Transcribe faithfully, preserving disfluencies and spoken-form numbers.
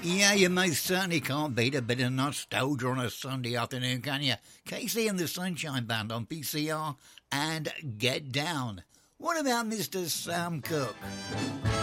Yeah, you most certainly can't beat a bit of nostalgia on a Sunday afternoon, can you? Casey and the Sunshine Band on P C R and Get Down. What about Mister Sam Cooke?